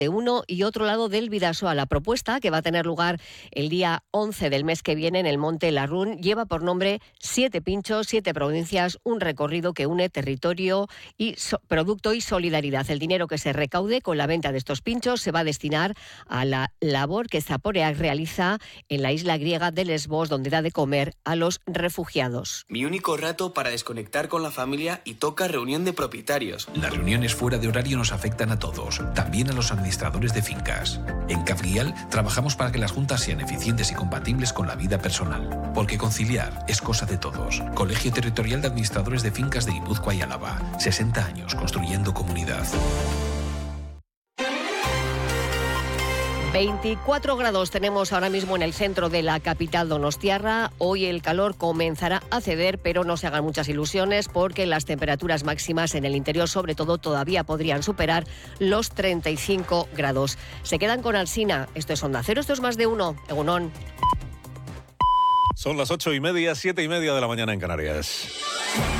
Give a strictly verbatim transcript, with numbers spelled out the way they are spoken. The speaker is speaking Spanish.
de uno y otro lado del Bidasoa. La propuesta, que va a tener lugar el día once del mes que viene en el Monte Larrún, lleva por nombre Siete Pinchos, Siete Provincias, un recorrido que une territorio y so- producto y solidaridad. El dinero que se recaude con la venta de estos pinchos se va a destinar a la labor que Zaporeac realiza en la isla griega de Lesbos, donde da de comer a los refugiados. Mi único rato para desconectar con la familia y toca reunión de propietarios. Las reuniones fuera de horario nos afectan a todos, también a los administradores de fincas. En Cafguial trabajamos para que las juntas sean eficientes y compatibles con la vida personal, porque conciliar es cosa de todos. Colegio Territorial de Administradores de Fincas de Guipúzcoa y Álava. sesenta años construyendo comunidad. veinticuatro grados tenemos ahora mismo en el centro de la capital donostiarra. Hoy el calor comenzará a ceder, pero no se hagan muchas ilusiones porque las temperaturas máximas en el interior, sobre todo, todavía podrían superar los treinta y cinco grados. Se quedan con Alsina. Esto es Onda Cero, esto es Más de Uno. Egunon. Son las ocho y media, siete y media de la mañana en Canarias.